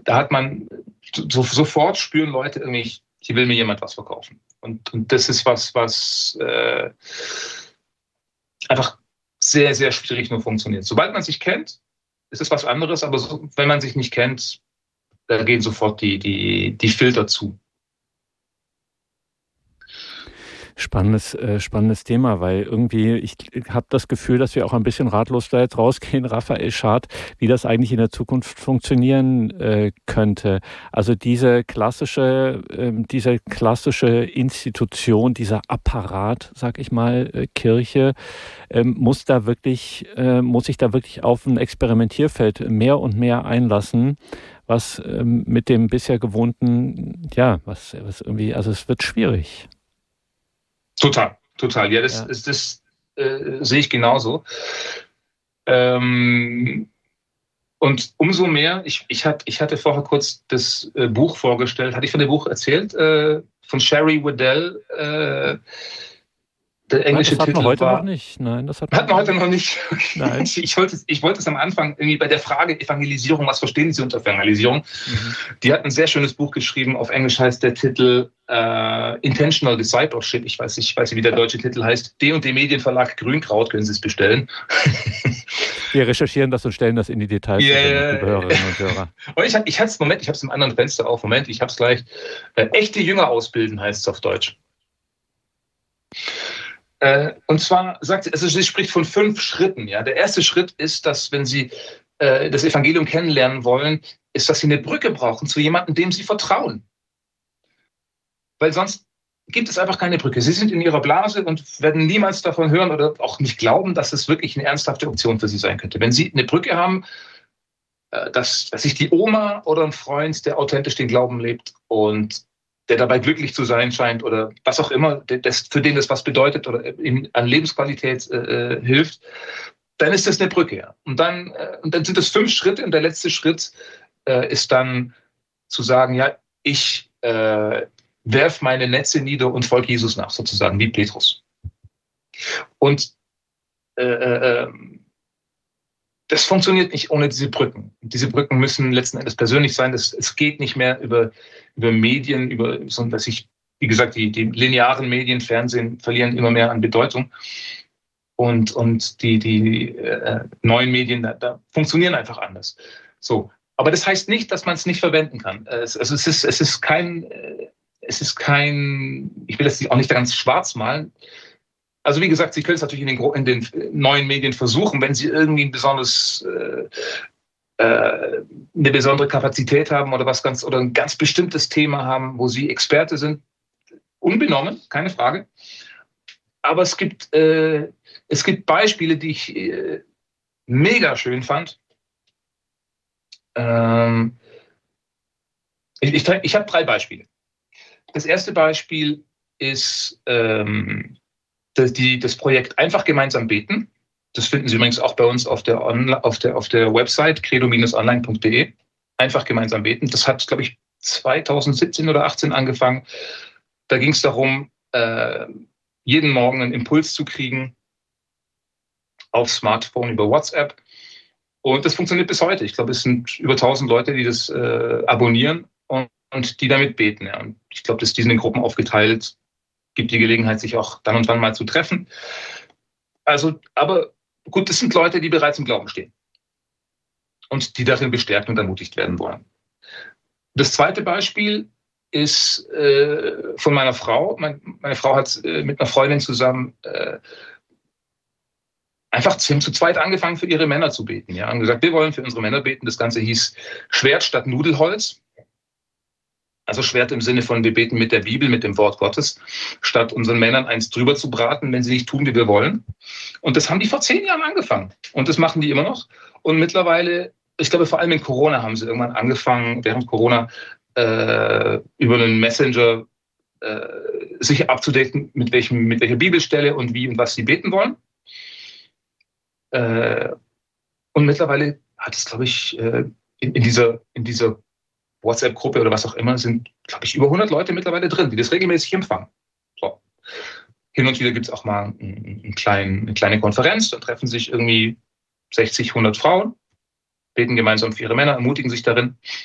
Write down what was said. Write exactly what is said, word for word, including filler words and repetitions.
da hat man so, sofort spüren Leute irgendwie, hier will mir jemand was verkaufen. Und, und das ist was, was äh, einfach sehr, sehr schwierig nur funktioniert. Sobald man sich kennt, ist es was anderes, aber so, wenn man sich nicht kennt, da gehen sofort die, die, die Filter zu. Spannendes, äh, spannendes Thema, weil irgendwie, ich habe das Gefühl, dass wir auch ein bisschen ratlos da jetzt rausgehen, Raphael Schad, wie das eigentlich in der Zukunft funktionieren äh, könnte. Also diese klassische, äh, diese klassische Institution, dieser Apparat, sag ich mal, äh, Kirche, äh, muss da wirklich, äh, muss sich da wirklich auf ein Experimentierfeld mehr und mehr einlassen, was ähm, mit dem bisher gewohnten, ja, was, was irgendwie, also es wird schwierig. Total, total. Ja, das, ja. das, das äh, sehe ich genauso. Ähm, und umso mehr, ich, ich, hat, ich hatte vorher kurz das äh, Buch vorgestellt. Hatte ich von dem Buch erzählt? Äh, von Sherry Weddell. Äh, der englische Nein, das Titel hatten wir heute war, noch nicht. Nein, das hatten wir heute noch nicht. Nein. Ich, ich, wollte, ich wollte es am Anfang irgendwie bei der Frage Evangelisierung, was verstehen Sie unter Evangelisierung? Mhm. Die hat ein sehr schönes Buch geschrieben. Auf Englisch heißt der Titel äh, Intentional Discipleship. Ich weiß nicht, ich weiß nicht, wie der deutsche Titel heißt. D und D Medienverlag Grünkraut, können Sie es bestellen. Wir recherchieren das und stellen das in die Details, yeah. liebe Hörerinnen und Hörer. Und ich, ich hatte es, Moment, ich habe es im anderen Fenster auf. Moment, ich habe es gleich. Äh, echte Jünger ausbilden heißt es auf Deutsch. Äh, und zwar sagt sie, also sie spricht von fünf Schritten. Ja, der erste Schritt ist, dass wenn Sie äh, das Evangelium kennenlernen wollen, ist, dass Sie eine Brücke brauchen zu jemandem, dem Sie vertrauen. Weil sonst gibt es einfach keine Brücke. Sie sind in Ihrer Blase und werden niemals davon hören oder auch nicht glauben, dass es wirklich eine ernsthafte Option für Sie sein könnte. Wenn Sie eine Brücke haben, äh, dass, dass sich die Oma oder ein Freund, der authentisch den Glauben lebt und der dabei glücklich zu sein scheint oder was auch immer, das, für den das was bedeutet oder ihm an Lebensqualität äh, hilft, dann ist das eine Brücke. Ja. Und, dann, äh, und dann sind es fünf Schritte und der letzte Schritt äh, ist dann zu sagen, ja, ich äh, werf meine Netze nieder und folge Jesus nach, sozusagen, wie Petrus. Und äh, äh, das funktioniert nicht ohne diese Brücken. Diese Brücken müssen letzten Endes persönlich sein. Das, es geht nicht mehr über, über Medien, über, sondern dass ich, wie gesagt, die, die linearen Medien, Fernsehen verlieren immer mehr an Bedeutung. Und, und die, die äh, neuen Medien, da, da funktionieren einfach anders. So. Aber das heißt nicht, dass man es nicht verwenden kann. Es, also es ist, es ist kein, es ist kein, ich will das auch nicht ganz schwarz malen. Also wie gesagt, Sie können es natürlich in den, in den neuen Medien versuchen, wenn Sie irgendwie ein besonders, äh, äh, eine besondere Kapazität haben oder was ganz oder ein ganz bestimmtes Thema haben, wo Sie Experte sind, unbenommen, keine Frage. Aber es gibt, äh, es gibt Beispiele, die ich äh, mega schön fand. Ähm, ich ich, ich habe drei Beispiele. Das erste Beispiel ist ähm, Das, die, das Projekt Einfach gemeinsam beten. Das finden Sie übrigens auch bei uns auf der, Onla- auf der, auf der Website credo Bindestrich online Punkt de. Einfach gemeinsam beten. Das hat, glaube ich, zwanzig siebzehn oder achtzehn angefangen. Da ging es darum, äh, jeden Morgen einen Impuls zu kriegen auf Smartphone über WhatsApp. Und das funktioniert bis heute. Ich glaube, es sind über tausend Leute, die das äh, abonnieren und, und die damit beten. Ja. Und ich glaube, das ist in Gruppen aufgeteilt. Gibt die Gelegenheit, sich auch dann und wann mal zu treffen. Also, aber gut, das sind Leute, die bereits im Glauben stehen und die darin bestärkt und ermutigt werden wollen. Das zweite Beispiel ist äh, von meiner Frau. Mein, meine Frau hat äh, mit einer Freundin zusammen äh, einfach zu, zu zweit angefangen, für ihre Männer zu beten. Ja, und gesagt, wir wollen für unsere Männer beten. Das Ganze hieß Schwert statt Nudelholz. Also Schwert im Sinne von, wir beten mit der Bibel, mit dem Wort Gottes, statt unseren Männern eins drüber zu braten, wenn sie nicht tun, wie wir wollen. Und das haben die vor zehn Jahren angefangen. Und das machen die immer noch. Und mittlerweile, ich glaube, vor allem in Corona haben sie irgendwann angefangen, während Corona äh, über einen Messenger äh, sich abzudecken, mit, welchem, mit welcher Bibelstelle und wie und was sie beten wollen. Äh, und mittlerweile hat es, glaube ich, äh, in, in dieser, in dieser WhatsApp-Gruppe oder was auch immer, sind, glaube ich, über hundert Leute mittlerweile drin, die das regelmäßig empfangen. So. Hin und wieder gibt es auch mal einen, einen kleinen, eine kleine Konferenz, da treffen sich irgendwie sechzig, hundert Frauen, beten gemeinsam für ihre Männer, ermutigen sich darin.